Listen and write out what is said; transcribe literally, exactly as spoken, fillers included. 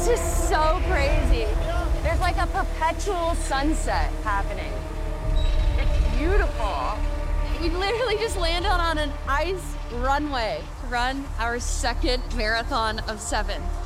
This is so crazy. There's like a perpetual sunset happening. It's beautiful. We literally just landed on an ice runway to run our second marathon of seven.